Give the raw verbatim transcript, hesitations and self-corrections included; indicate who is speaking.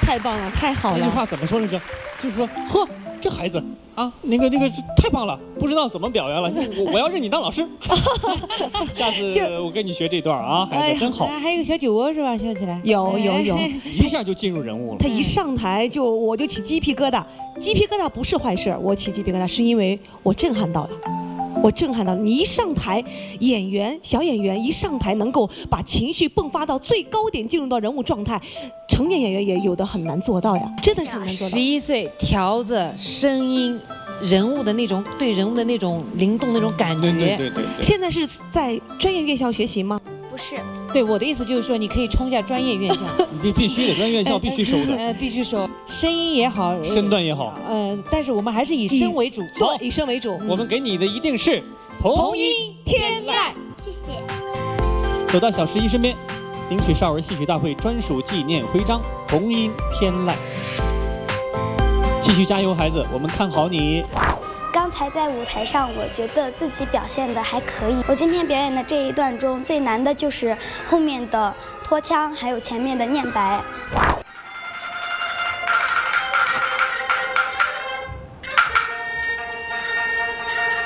Speaker 1: 太棒了，太好了。
Speaker 2: 那句话怎么说来着？就是说，呵，这孩子啊，那个那个太棒了，不知道怎么表扬了。我我要认你当老师。下次我跟你学这段啊，孩子真好。
Speaker 3: 还有个小酒窝是吧？笑起来。
Speaker 1: 有有有，
Speaker 2: 一下就进入人物了。
Speaker 1: 他一上台就我就起鸡皮疙瘩，鸡皮疙瘩不是坏事，我起鸡皮疙瘩是因为我震撼到了。我震撼到了，你一上台，演员小演员一上台能够把情绪迸发到最高点，进入到人物状态，成年演员也有的很难做到呀，真的是很难做到。
Speaker 3: 十一岁，条子、声音、人物的那种对人物的那种灵动那种感觉。
Speaker 2: 对对对对。
Speaker 1: 现在是在专业院校学习吗？
Speaker 4: 不是。
Speaker 3: 对，我的意思就是说，你可以冲一下专业院校。
Speaker 2: 你必须的，专业院校必须收的。
Speaker 3: 呃，必须收，声音也好，
Speaker 2: 身段也好。
Speaker 3: 呃，但是我们还是以声为主。
Speaker 1: 好，以声为主。
Speaker 2: 我们给你的一定是
Speaker 1: 童音天籁。
Speaker 4: 谢谢。
Speaker 2: 走到小十一身边，领取少儿戏曲大会专属纪念徽章——童音天籁。继续加油，孩子，我们看好你。
Speaker 4: 刚才在舞台上，我觉得自己表现的还可以。我今天表演的这一段中，最难的就是后面的拖腔，还有前面的念白。